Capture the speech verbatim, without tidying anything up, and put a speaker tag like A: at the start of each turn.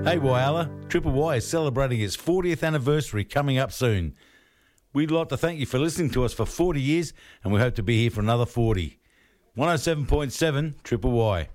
A: Hey Wyala, Triple Y is celebrating its fortieth anniversary coming up soon. We'd like to thank you for listening to us for forty years, and we hope to be here for another forty. one oh seven point seven Triple Y.